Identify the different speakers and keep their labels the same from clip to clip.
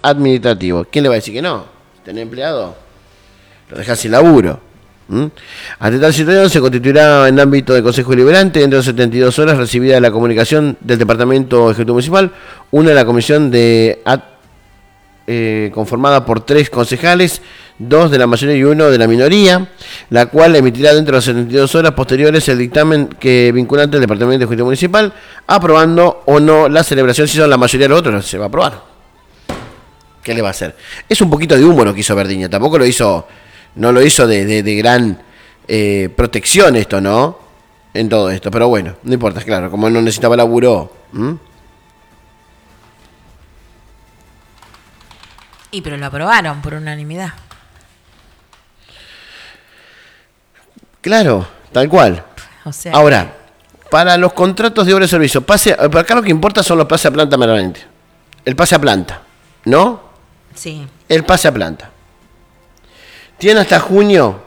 Speaker 1: administrativos. ¿Quién le va a decir que no? ¿Tenés empleado? Lo dejás sin laburo. Ante tal situación se constituirá en ámbito de Consejo Deliberante dentro de 72 horas recibida la comunicación del Departamento Ejecutivo Municipal, una de la comisión conformada por 3 concejales, 2 de la mayoría y 1 de la minoría, la cual emitirá dentro de las 72 horas posteriores el dictamen que vinculante al Departamento Ejecutivo Municipal, aprobando o no la celebración. Si son la mayoría de los otros, se va a aprobar. ¿Qué le va a hacer? Es un poquito de humo lo que hizo Verdiña, tampoco lo hizo, no lo hizo de gran protección esto, ¿no? En todo esto, pero bueno, no importa, claro, como él no necesitaba laburo.
Speaker 2: Y pero lo aprobaron por unanimidad.
Speaker 1: Claro, tal cual.
Speaker 2: O sea,
Speaker 1: ahora, para los contratos de obra de servicio, acá lo que importa son los pases a planta permanente. El pase a planta, ¿no?
Speaker 2: Sí.
Speaker 1: El pase a planta. Tiene hasta junio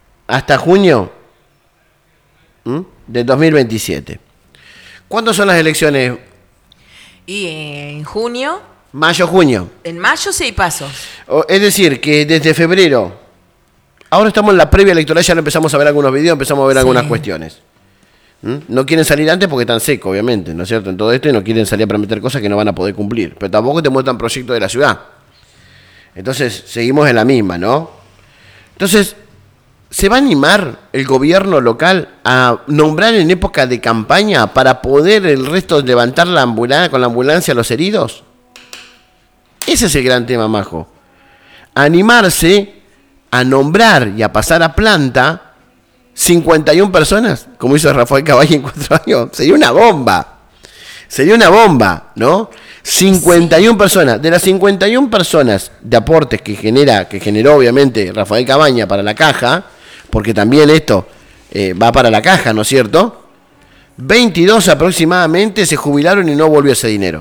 Speaker 1: de 2027. ¿Cuándo son las elecciones?
Speaker 2: Y en junio.
Speaker 1: Mayo, junio.
Speaker 2: En mayo sí hay pasos.
Speaker 1: Es decir, que desde febrero, ahora estamos en la previa electoral, ya lo empezamos a ver algunos videos, empezamos a ver algunas cuestiones. No quieren salir antes porque están secos, obviamente, ¿no es cierto? En todo esto, y no quieren salir a prometer cosas que no van a poder cumplir. Pero tampoco te muestran proyectos de la ciudad. Entonces, seguimos en la misma, ¿no? Entonces, ¿se va a animar el gobierno local a nombrar en época de campaña para poder el resto levantar la ambulancia, con la ambulancia a los heridos? Ese es el gran tema, Majo. Animarse a nombrar y a pasar a planta 51 personas, como hizo Rafael Cabaña en 4 años. Sería una bomba. Sería una bomba, ¿no? 51 personas. De las 51 personas de aportes que generó obviamente Rafael Cabaña para la caja, porque también esto va para la caja, ¿no es cierto? 22 aproximadamente se jubilaron y no volvió ese dinero.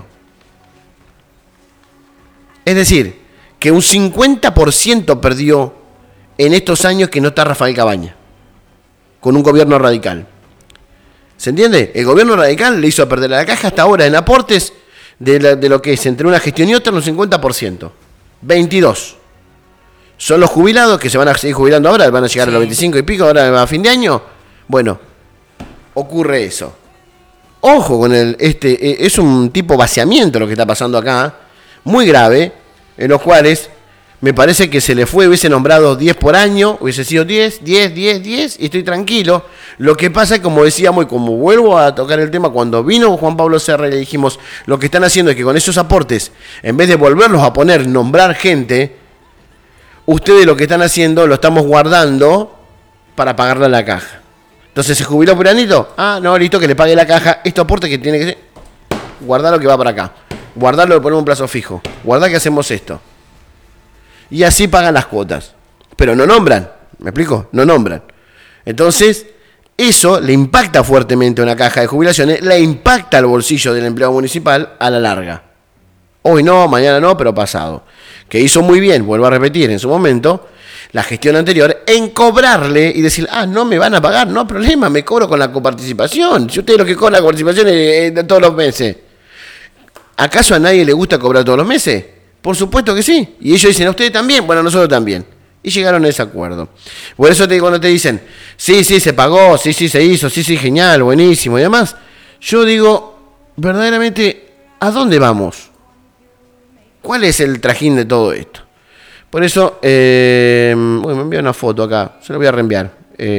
Speaker 1: Es decir, que un 50% perdió en estos años que no está Rafael Cabaña, con un gobierno radical. ¿Se entiende? El gobierno radical le hizo perder a la caja hasta ahora en aportes de lo que es entre una gestión y otra un 50%. 22. Son los jubilados que se van a seguir jubilando ahora, van a llegar a los 25 y pico, ahora a fin de año. Bueno, ocurre eso. Ojo con es un tipo vaciamiento lo que está pasando acá, muy grave, en los cuales me parece que se le hubiese nombrado 10 por año, hubiese sido 10, y estoy tranquilo. Lo que pasa es, como decíamos, y como vuelvo a tocar el tema, cuando vino Juan Pablo Serra y le dijimos, lo que están haciendo es que con esos aportes, en vez de volverlos a poner, nombrar gente, ustedes lo que están haciendo, lo estamos guardando para pagarle a la caja. Entonces, ¿se jubiló Puranito? Ah, no, listo, que le pague la caja. Este aporte que tiene que ser, guardar lo que va para acá. Guardarlo, le ponemos un plazo fijo. Guardar que hacemos esto. Y así pagan las cuotas. Pero no nombran. ¿Me explico? No nombran. Entonces, eso le impacta fuertemente a una caja de jubilaciones, le impacta al bolsillo del empleado municipal a la larga. Hoy no, mañana no, pero pasado. Que hizo muy bien, vuelvo a repetir, en su momento, la gestión anterior, en cobrarle y decir, no me van a pagar, no hay problema, me cobro con la coparticipación. Si ustedes lo que cobran la coparticipación es de todos los meses. ¿Acaso a nadie le gusta cobrar todos los meses? Por supuesto que sí. Y ellos dicen, ¿a ustedes también? Bueno, nosotros también. Y llegaron a ese acuerdo. Por eso cuando te dicen, sí, se pagó, sí, se hizo, sí, genial, buenísimo y demás, yo digo, verdaderamente, ¿a dónde vamos? ¿Cuál es el trajín de todo esto? Por eso, me envía una foto acá, se la voy a reenviar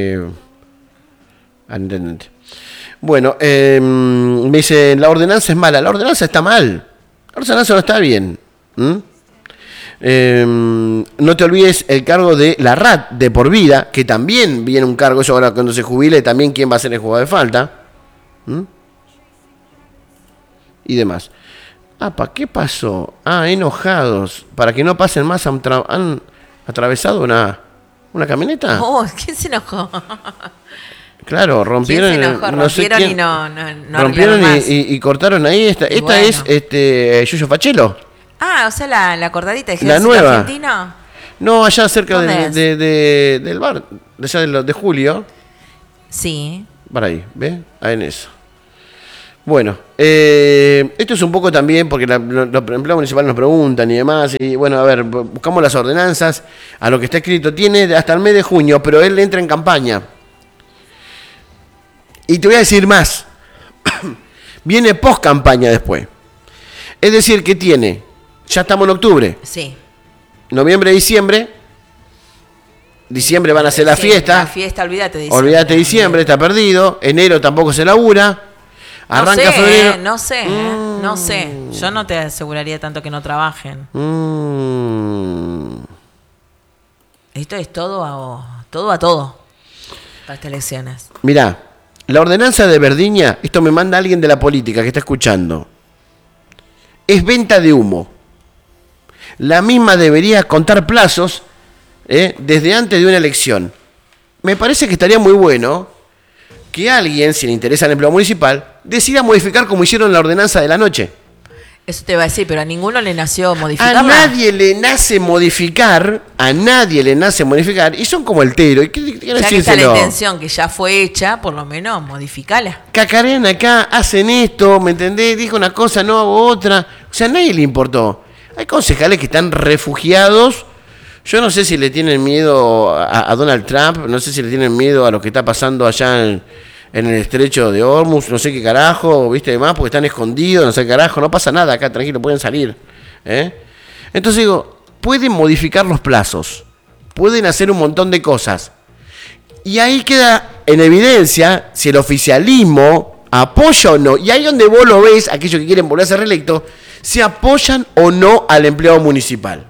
Speaker 1: al intendente. Bueno, me dice, la ordenanza es mala. La ordenanza está mal. La ordenanza no está bien. No te olvides el cargo de la RAT de por vida, que también viene un cargo, eso ahora cuando se jubile, también quién va a ser el jugador de falta. Y demás. ¿Para qué pasó? Enojados. Para que no pasen más, han atravesado una camioneta.
Speaker 2: ¿Quién se enojó?
Speaker 1: Claro, rompieron.
Speaker 2: ¿Quién se enojó?
Speaker 1: Rompieron
Speaker 2: y no
Speaker 1: rompieron y cortaron ahí. Esta es Yuyo Fachelo.
Speaker 2: O sea, la cordadita de
Speaker 1: la nueva.
Speaker 2: Argentino.
Speaker 1: No, allá cerca del bar, de Julio.
Speaker 2: Sí.
Speaker 1: Para ahí, ¿ves? Ahí en eso. Bueno, esto es un poco también porque los empleados municipales nos preguntan y demás. Y bueno, a ver, buscamos las ordenanzas. A lo que está escrito, tiene hasta el mes de junio, pero él entra en campaña. Y te voy a decir más. Viene post campaña después. Es decir, que tiene, ya estamos en octubre.
Speaker 2: Sí.
Speaker 1: Noviembre, diciembre. Diciembre van a hacer la fiesta.
Speaker 2: La fiesta, olvídate.
Speaker 1: Olvídate diciembre, está perdido. Enero tampoco se labura. Arranca febrero.
Speaker 2: No sé. Yo no te aseguraría tanto que no trabajen. Esto es todo a todo para estas elecciones.
Speaker 1: Mirá, la ordenanza de Verdiña, esto me manda alguien de la política que está escuchando. Es venta de humo. La misma debería contar plazos desde antes de una elección. Me parece que estaría muy bueno que alguien, si le interesa el empleo municipal, decida modificar como hicieron la ordenanza de la noche.
Speaker 2: Eso te iba a decir, pero a ninguno le nació modificarla.
Speaker 1: A nadie le nace modificar, y son como el tero. ¿Y qué
Speaker 2: ya que está la intención que ya fue hecha, por lo menos modificala.
Speaker 1: Cacarean acá, hacen esto, ¿me entendés? Dijo una cosa, no hago otra. O sea, a nadie le importó. Hay concejales que están refugiados. Yo no sé si le tienen miedo a Donald Trump, no sé si le tienen miedo a lo que está pasando allá en el estrecho de Hormuz, no sé qué carajo, viste, demás, porque están escondidos, no sé qué carajo, no pasa nada acá, tranquilo, pueden salir. Entonces digo, pueden modificar los plazos, pueden hacer un montón de cosas. Y ahí queda en evidencia si el oficialismo apoya o no, y ahí donde vos lo ves, aquellos que quieren volver a ser reelectos, si apoyan o no al empleado municipal.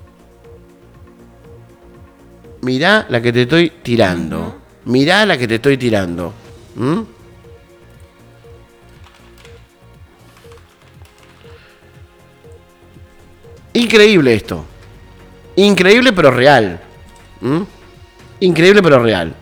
Speaker 1: Mirá la que te estoy tirando. Mirá la que te estoy tirando. Increíble esto. Increíble pero real. Increíble pero real.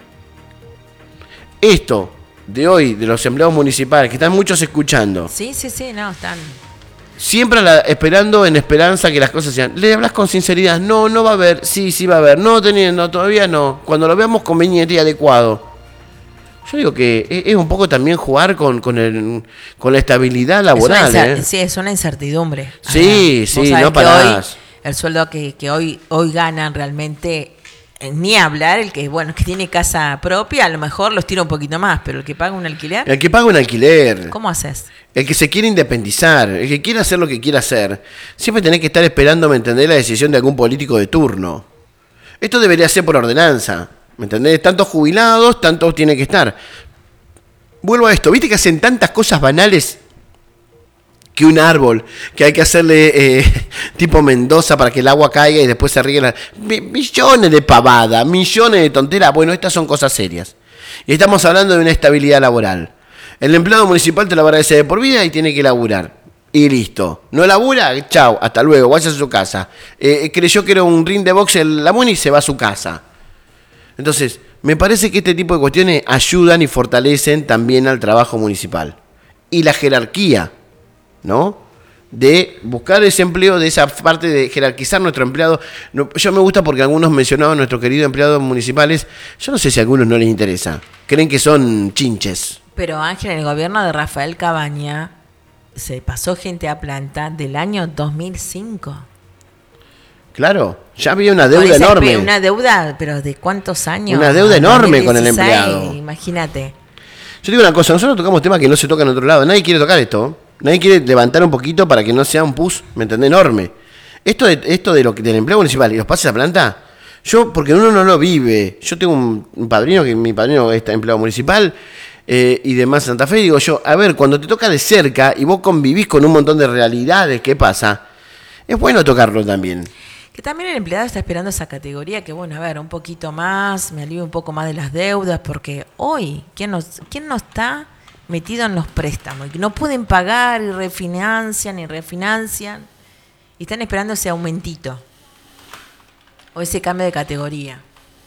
Speaker 1: Esto de hoy, de los empleados municipales, que están muchos escuchando.
Speaker 2: Sí, no, están...
Speaker 1: Siempre esperando en esperanza que las cosas sean. Le hablas con sinceridad. No va a haber. Sí va a haber. No, todavía no. Cuando lo veamos conveniente y adecuado. Yo digo que es un poco también jugar con la estabilidad laboral.
Speaker 2: Sí, es una incertidumbre.
Speaker 1: Sí, no parás.
Speaker 2: El sueldo que hoy ganan realmente, ni hablar, el que tiene casa propia, a lo mejor los tira un poquito más, pero el que paga un alquiler.
Speaker 1: El que paga un alquiler.
Speaker 2: ¿Cómo haces?
Speaker 1: El que se quiere independizar, el que quiere hacer lo que quiera hacer, siempre tenés que estar esperando, ¿me entendés?, la decisión de algún político de turno. Esto debería ser por ordenanza, ¿me entendés? Tantos jubilados, tantos tiene que estar. Vuelvo a esto, ¿viste que hacen tantas cosas banales que un árbol, que hay que hacerle tipo Mendoza para que el agua caiga y después se riegue millones de pavadas, millones de tonteras? Bueno, estas son cosas serias. Y estamos hablando de una estabilidad laboral. El empleado municipal te lo agradece de por vida y tiene que laburar. Y listo. No labura, chau, hasta luego, vaya a su casa. Creyó que era un ring de box la MUNI y se va a su casa. Entonces, me parece que este tipo de cuestiones ayudan y fortalecen también al trabajo municipal. Y la jerarquía, ¿no? De buscar ese empleo, de esa parte de jerarquizar nuestro empleado. No, yo me gusta porque algunos mencionaban a nuestros queridos empleados municipales. Yo no sé si a algunos no les interesa. Creen que son chinches.
Speaker 2: Pero Ángel, en el gobierno de Rafael Cabaña se pasó gente a planta del año 2005.
Speaker 1: Claro, ya había una deuda enorme.
Speaker 2: Una deuda, pero ¿de cuántos años?
Speaker 1: Una deuda enorme 2016, con el empleado.
Speaker 2: Imagínate.
Speaker 1: Yo digo una cosa, nosotros tocamos temas que no se tocan en otro lado. Nadie quiere tocar esto. Nadie quiere levantar un poquito para que no sea un pus, ¿me entendés? Enorme. Esto de lo que del empleo municipal y los pases a planta, porque uno no lo vive. Yo tengo un padrino, que mi padrino está empleado municipal, y demás Santa Fe, digo yo, a ver, cuando te toca de cerca y vos convivís con un montón de realidades, ¿qué pasa? Es bueno tocarlo también.
Speaker 2: Que también el empleado está esperando esa categoría, que a ver, un poquito más, me alivio un poco más de las deudas, porque hoy, ¿quién no está metido en los préstamos? Y que no pueden pagar y refinancian, y están esperando ese aumentito, o ese cambio de categoría.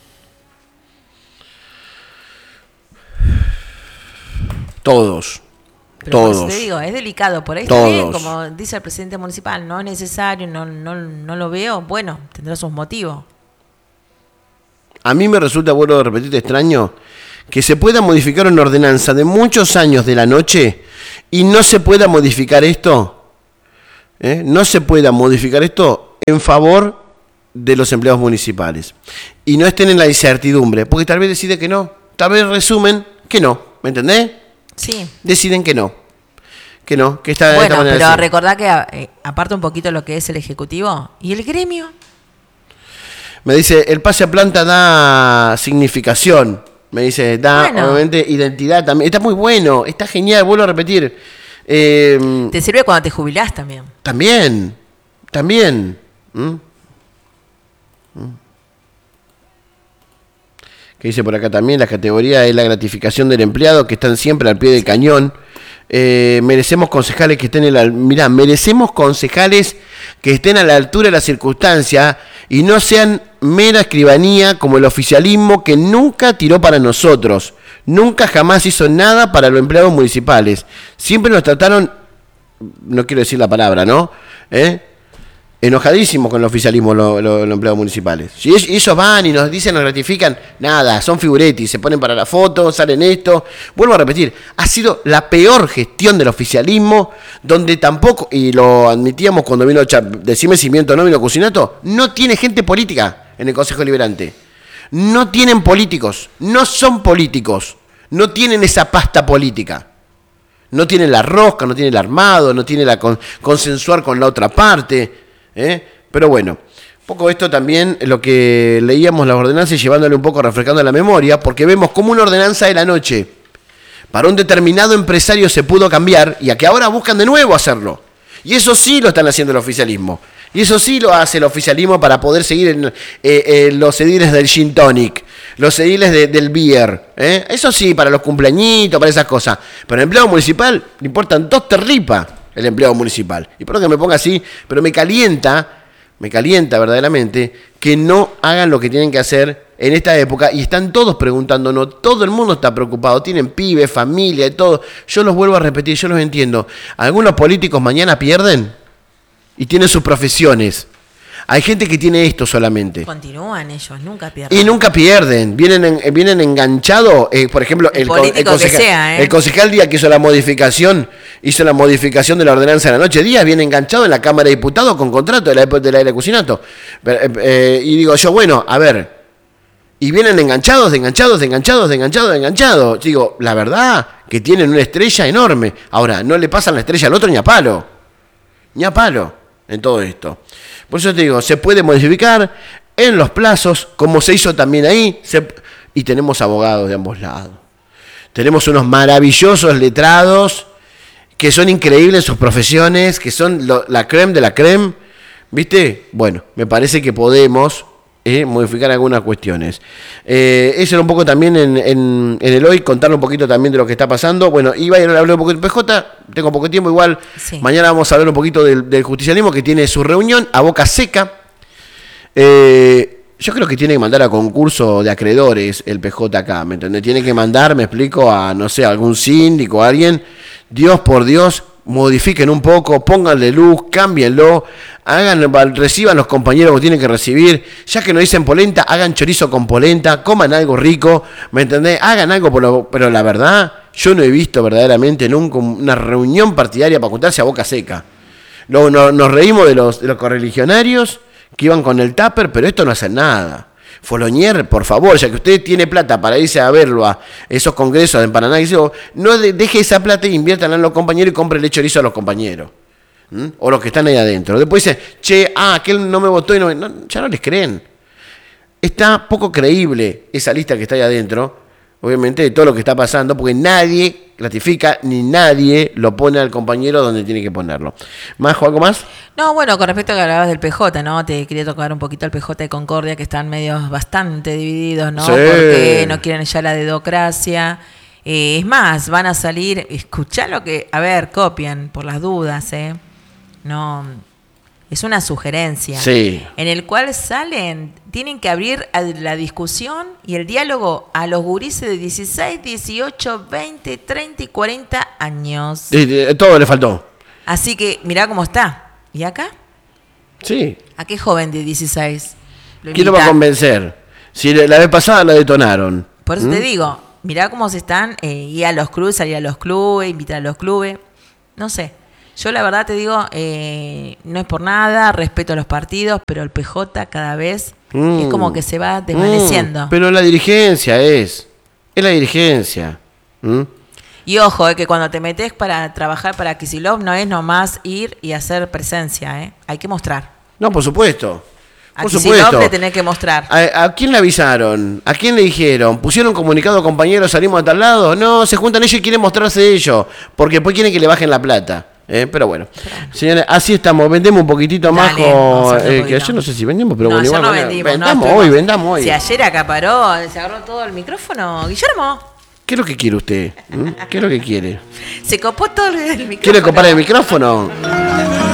Speaker 1: Todos.
Speaker 2: Te digo, es delicado. Por ahí también, como dice el presidente municipal, no es necesario, no lo veo. Bueno, tendrá sus motivos.
Speaker 1: A mí me resulta, vuelvo a repetirte, extraño que se pueda modificar una ordenanza de muchos años de la noche y no se pueda modificar esto, no se pueda modificar esto en favor de los empleados municipales. Y no estén en la incertidumbre, porque tal vez deciden que no, tal vez resumen que no, ¿me entendés?
Speaker 2: Sí.
Speaker 1: Deciden que no, que está de
Speaker 2: bueno,
Speaker 1: esta manera.
Speaker 2: Pero
Speaker 1: así.
Speaker 2: recordá que aparte un poquito lo que es el Ejecutivo y el gremio.
Speaker 1: Me dice, el pase a planta da significación. Me dice, da obviamente identidad también. Está muy bueno, está genial, vuelvo a repetir.
Speaker 2: Te sirve cuando te jubilás también.
Speaker 1: También. Que dice por acá también, la categoría es la gratificación del empleado, que están siempre al pie del cañón. Merecemos concejales que estén merecemos concejales que estén a la altura de la circunstancia y no sean mera escribanía como el oficialismo, que nunca tiró para nosotros, nunca jamás hizo nada para los empleados municipales. Siempre nos trataron, no quiero decir la palabra, ¿no? Enojadísimos con el oficialismo los empleados municipales. Si ellos van y nos dicen, nos ratifican, nada, son figuretti, se ponen para la foto, salen esto. Vuelvo a repetir, ha sido la peor gestión del oficialismo, donde tampoco, y lo admitíamos cuando vino decime si miento o no, vino Cucinato, no tiene gente política en el Consejo Deliberante. No tienen políticos, no son políticos, no tienen esa pasta política. No tienen la rosca, no tienen el armado, no tienen la consensuar con la otra parte. Pero bueno, un poco esto también, lo que leíamos las ordenanzas y llevándole un poco, refrescando la memoria, porque vemos como una ordenanza de la noche para un determinado empresario se pudo cambiar y a que ahora buscan de nuevo hacerlo. Y eso sí lo están haciendo el oficialismo. Y eso sí lo hace el oficialismo para poder seguir en los ediles del gin tonic, los ediles del beer. Eso sí, para los cumpleañitos, para esas cosas. Pero el empleado municipal le importan dos terripas. El empleado municipal. Y por lo que me ponga así, pero me calienta verdaderamente que no hagan lo que tienen que hacer en esta época y están todos preguntándonos, todo el mundo está preocupado, tienen pibes, familia y todo. Yo los vuelvo a repetir, yo los entiendo. Algunos políticos mañana pierden y tienen sus profesiones. Hay gente que tiene esto solamente.
Speaker 2: Continúan ellos, nunca pierden.
Speaker 1: Y nunca pierden. Vienen enganchados. Por ejemplo, el concejal Díaz que hizo la modificación de la ordenanza de la noche. Díaz viene enganchado en la Cámara de Diputados con contrato del aire de Cucinato. Y digo yo, bueno, a ver. Y vienen enganchados. Digo, la verdad que tienen una estrella enorme. Ahora, no le pasan la estrella al otro ni a palo. En todo esto. Por eso te digo, se puede modificar en los plazos, como se hizo también ahí, y tenemos abogados de ambos lados. Tenemos unos maravillosos letrados que son increíbles en sus profesiones, que son la crème de la crème, ¿viste? Bueno, me parece que podemos modificar algunas cuestiones. Eso era un poco también en el hoy, contarle un poquito también de lo que está pasando. Bueno, iba a hablar un poco del PJ, tengo poco tiempo igual. Sí. Mañana vamos a hablar un poquito del justicialismo, que tiene su reunión a boca seca. Yo creo que tiene que mandar a concurso de acreedores el PJ acá, ¿me entendés? Tiene que mandar, me explico, a, no sé, a algún síndico, a alguien. Dios por Dios, modifiquen un poco, pónganle luz, cámbienlo, reciban los compañeros que tienen que recibir, ya que no dicen polenta, hagan chorizo con polenta, coman algo rico, ¿me entendés? Hagan algo, pero la verdad, yo no he visto verdaderamente nunca una reunión partidaria para juntarse a boca seca. Nos reímos de los correligionarios que iban con el tupper, pero esto no hacen nada. Folonier, por favor, ya que usted tiene plata para irse a verlo a esos congresos en Paraná, no deje esa plata e inviértanla en los compañeros y compre el chorizo a los compañeros. O los que están ahí adentro. Después dicen, aquel no me votó y ya no les creen. Está poco creíble esa lista que está ahí adentro, obviamente, de todo lo que está pasando, porque nadie gratifica ni nadie lo pone al compañero donde tiene que ponerlo. ¿Majo, algo más?
Speaker 2: No, bueno, con respecto a que hablabas del PJ, ¿no? Te quería tocar un poquito el PJ de Concordia, que están medios bastante divididos, ¿no? Sí. Porque no quieren ya la dedocracia. Es más, van a salir, escuchá lo que, copian por las dudas, No, es una sugerencia.
Speaker 1: Sí.
Speaker 2: En el cual tienen que abrir la discusión y el diálogo a los gurises de 16, 18, 20, 30 y 40 años.
Speaker 1: Todo le faltó.
Speaker 2: Así que mirá cómo está. ¿Y acá?
Speaker 1: Sí.
Speaker 2: ¿A qué joven de 16?
Speaker 1: ¿Quién lo va a convencer? Si la vez pasada la detonaron.
Speaker 2: Por eso te digo, mirá cómo se están, ir a los clubes, salir a los clubes, invitar a los clubes. No sé. Yo la verdad te digo, no es por nada, respeto a los partidos, pero el PJ cada vez es como que se va desvaneciendo.
Speaker 1: Pero la dirigencia es la dirigencia.
Speaker 2: Y ojo, que cuando te metes para trabajar para Kicillof no es nomás ir y hacer presencia, hay que mostrar.
Speaker 1: No, por supuesto.
Speaker 2: A Kicillof le tenés que mostrar.
Speaker 1: ¿A quién le avisaron? ¿A quién le dijeron? ¿Pusieron comunicado, compañeros, salimos a tal lado? No, se juntan ellos y quieren mostrarse ellos, porque después quieren que le bajen la plata. Pero bueno, señores, así estamos. Vendemos un poquitito más con. Que yo no sé si vendemos, pero
Speaker 2: no,
Speaker 1: bueno, igual.
Speaker 2: No vendamos
Speaker 1: hoy.
Speaker 2: Si ayer acaparó, se agarró todo el micrófono, Guillermo.
Speaker 1: ¿Qué es lo que quiere usted? ¿Qué es lo que quiere?
Speaker 2: Se copó todo el micrófono.
Speaker 1: ¿Quiere copar el micrófono?